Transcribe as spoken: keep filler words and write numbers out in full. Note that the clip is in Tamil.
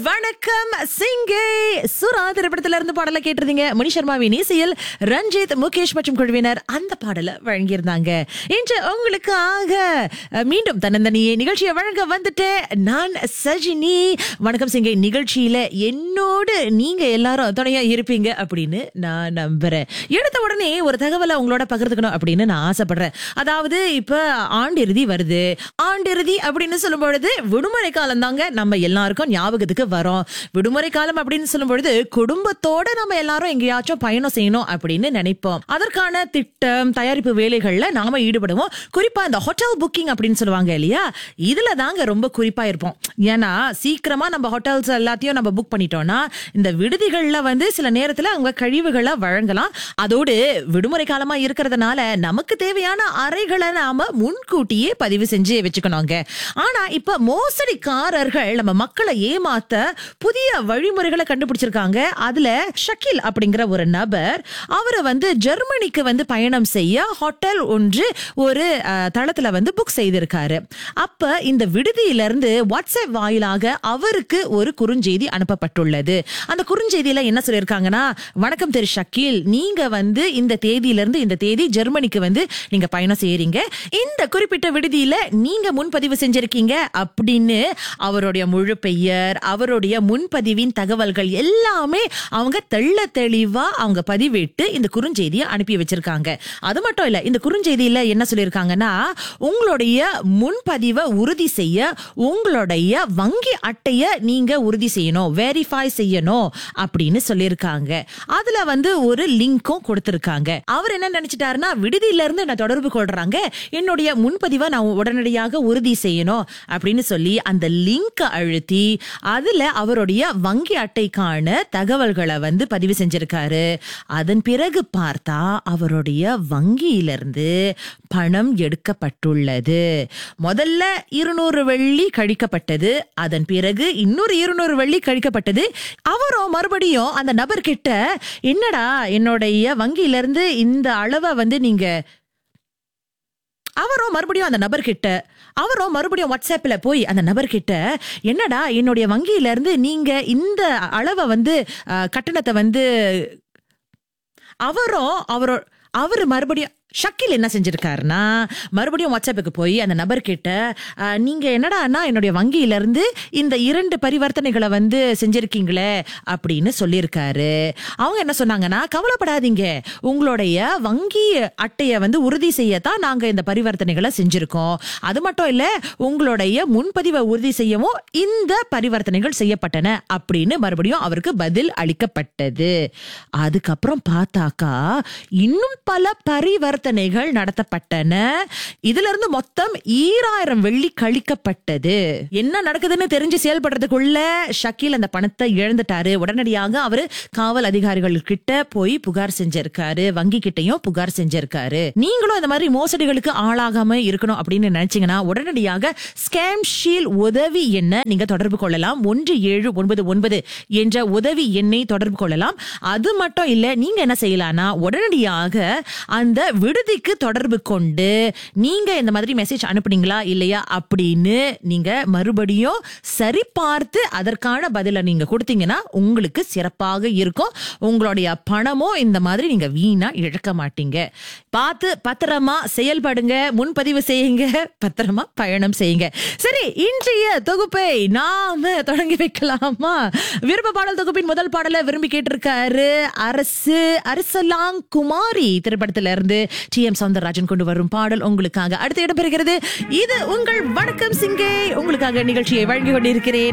வணக்கம் சிங்கே. சுறா திரைப்படத்தில இருந்து பாடலை கேட்டிருந்தீங்க. மணி சர்மாவின் இசையில் ரஞ்சித், முகேஷ் மற்றும் குழுவினர் அந்த பாடலை வழங்கியிருந்தாங்க. இன்று உங்களுக்காக அஹ், மீண்டும் தன்னந்தனியே நிகழ்ச்சியை வழங்க வந்துட்டேன். நான் சஜினி. வணக்கம் சிங்கே நிகழ்ச்சியில என்னோடு நீங்க எல்லாரும் துணையா இருப்பீங்க அப்படின்னு நான் நம்புறேன். எடுத்த உடனே ஒரு தகவலை உங்களோட பகிர்ந்துக்கணும் அப்படின்னு நான் ஆசைப்படுறேன். அதாவது இப்ப ஆண்டிறுதி வருது. ஆண்டிறுதி அப்படின்னு சொல்லும் பொழுது விடுமுறை காலம் தாங்க நம்ம எல்லாருக்கும் ஞாபகத்துக்கு வரும். விடுமுறை காலம் அப்படின்னு சொல்லும் பொழுது குடும்பத்தோட நம்ம எல்லாரும் எங்கேயாச்சும் பயணம் செய்யணும் அப்படின்னு நினைப்போம். அதற்கான திட்டம் தயாரிப்பு வேலைகள்ல நாம ஈடுபடுவோம். குறிப்பா இந்த ஹோட்டல் புக்கிங் அப்படின்னு சொல்லுவாங்க இல்லையா, இதுல தாங்க ரொம்ப குறிப்பா இருப்போம். ஏன்னா சீக்கிரமா நம்ம ஹோட்டல்ஸ் எல்லாத்தையும் நம்ம புக் பண்ணிட்டோம்னா இந்த விடுதிகள்ல வந்து சில நேரத்துல அவங்க கழிவுகளை வழங்கலாம். அதோடு விடுமுறை காலமா இருக்கிறதுனால நமக்கு தேவையான அறைகளை நாம முன்கூட்டியே பதிவு செஞ்சு வச்சுக்கணுங்க. ஆனா இப்ப மோசடிக்காரர்கள் நம்ம மக்களை ஏமாத்த புதிய வழிமுறைகளை கண்டுபிடிச்சிருக்காங்க. அதுல ஷக்கீல் அப்படிங்கிற ஒரு நபர் அவரை வந்து ஜெர்மனிக்கு வந்து பயணம் செய்ய ஹோட்டல் ஒன்று ஒரு அஹ், தளத்துல வந்து புக் செய்திருக்காரு. அப்ப இந்த விடுதியில இருந்து வாட்ஸ்அப் வாயிலாக அவருக்கு ஒரு குறுஞ்செய்தி அனுப்பப்பட்டுள்ளது. அந்த குறுஞ்செய்தியில என்ன சொல்லியிருக்காங்கன்னா, வணக்கம் திரு ஷக்கீல், நீங்க வந்து இந்த தேதியில இருந்து இந்த தேதி ஜெர்மனிக்கு வந்து நீங்க பயணம் செய்யறீங்க. இந்த குறிப்பிட்ட விடுதியில நீங்க முன்பதிவு செஞ்சிருக்கீங்க அப்படின்னு அவருடைய முழு பெயர், அவருடைய முன்பதிவின் தகவல்கள் எல்லாமே அவங்க தெள்ள தெளிவா அவங்க பதிவிட்டு இந்த குறுஞ்செய்தியை அனுப்பி வச்சிருக்காங்க. அது மட்டும் இல்ல, இந்த குறுஞ்செய்தியில என்ன சொல்லியிருக்காங்கன்னா, உங்களுடைய முன்பதிவை உறுதி செய்ய உங்களுடைய வங்கி அட்டைய நீங்க உறுதி செய்யணும், வெரிஃபை செய்யணும் அப்படின்னு சொல்லியிருக்காங்க. அதுல வந்து ஒரு லிங்க்கும் கொடுத்திருக்காங்க. அவர் என்ன நினைச்சிட்டாருன்னா, விடுதியில இருந்து என்ன தொடர்பு கொள்றாங்க, என்னுடைய முன்பதிவை நான் உடனடியாக உறுதி செய்யணும் அப்படின்னு சொல்லி அந்த லிங்க் அழுத்தி அதுல அவருடைய வங்கி அட்டைக்கான தகவல்களை வந்து பதிவு செஞ்சிருக்காரு. அதன் பிறகு பார்த்தா அவருடைய வங்கியிலிருந்து பணம் எடுக்கப்பட்டுள்ளது. முதல்ல இருநூறு வெள்ளி கழிக்கப்பட்டது. அதன் பிறகு இன்னொரு இருநூறு வெள்ளி கழிக்கப்பட்டது. அவரும் மறுபடியும் அந்த நபர்கிட்ட, என்னடா என்னுடைய வங்கியிலிருந்து இந்த அளவை வந்து நீங்க அவரும் மறுபடியும் அந்த நபர்கிட்ட அவரும் மறுபடியும் வாட்ஸ்அப்ல போய் அந்த நபர்கிட்ட, என்னடா என்னுடைய வங்கியில இருந்து நீங்க இந்த அளவை வந்து அஹ், கட்டணத்தை வந்து அவரும் அவரோ அவரு மறுபடியும் ஷக்கீல் என்ன செஞ்சிருக்காருன்னா, மறுபடியும் வாட்ஸ்அப்புக்கு போய் அந்த நபர்கிட்ட, அஹ், நீங்க என்னடான்னா என்னுடைய வங்கியில இருந்து இந்த இரண்டு பரிவர்த்தனைகளை வந்து செஞ்சிருக்கீங்களே அப்படின்னு சொல்லியிருக்காரு. அவங்க என்ன சொன்னாங்கன்னா, கவலைப்படாதீங்க, உங்களுடைய வங்கி அட்டையை வந்து உறுதி செய்யத்தான் நாங்க இந்த பரிவர்த்தனைகளை செஞ்சிருக்கோம். அது மட்டும் இல்ல, உங்களுடைய முன்பதிவை உறுதி செய்யவும் இந்த பரிவர்த்தனைகள் செய்யப்பட்டன அப்படின்னு மறுபடியும் அவருக்கு பதில் அளிக்கப்பட்டது. அதுக்கப்புறம் பார்த்தாக்கா இன்னும் பல பரிவர்த்தனை நடத்தப்பட்டன. இதுல இருந்து மொத்தம் ஈராயிரம் வெள்ளி கழிக்கப்பட்டது. என்ன நடக்குதுன்னு தெரிஞ்சு செயல்படுறதுக்குள்ள ஷக்கீல் அந்த பணத்தை இழந்துட்டாரு. உடனடியாக அவரு காவல் அதிகாரிகள் கிட்ட போய் புகார் செஞ்சிருக்காரு, வங்கி கிட்டையும் புகார் செஞ்சிருக்காரு. நீங்களும் இந்த மாதிரி மோசடிகளுக்கு ஆளாகாம இருக்கணும் அப்படின்னு நினைச்சீங்கன்னா உடனடியாக ஸ்கேம் ஷீல் உதவி எண்ணை நீங்க தொடர்பு கொள்ளலாம். ஒன்று ஏழு ஒன்பது ஒன்பது என்ற உதவி எண்ணை தொடர்பு கொள்ளலாம். அது மட்டும் இல்ல, நீங்க என்ன செய்யலாம்னா, உடனடியாக அந்த விடுதிக்கு தொடர்பு கொண்டு நீங்க இந்த மாதிரி மெசேஜ் அனுப்புனீங்களா இல்லையா அப்படின்னு நீங்க மறுபடியும் சரி பார்த்து அதற்கான பதிலை நீங்க கொடுத்தீங்கன்னா உங்களுக்கு சிறப்பாக இருக்கும். உங்களுடைய பணமும் இந்த மாதிரி நீங்க வீணா இழக்க மாட்டீங்க. பார்த்து பத்திரமா செயல்படுங்க, முன்பதிவு செய்யுங்க, பத்திரமா பயணம் செய்யுங்க. சரி, இன்றைய தொகுப்பை நாம தொடங்கி வைக்கலாமா? விருப்ப பாடல் தொகுப்பின் முதல் பாடலை விரும்பி கேட்டிருக்காரு அரசு அரசலாங் குமாரி திரைப்படத்தில இருந்து டி எம் சௌந்தரராஜன் கொண்டு வரும் பாடல் உங்களுக்காக அடுத்த இடம் பெறுகிறது. இது உங்கள் வணக்கம் சிங்கே. உங்களுக்காக நிகழ்ச்சியை வழங்கி கொண்டிருக்கிறேன்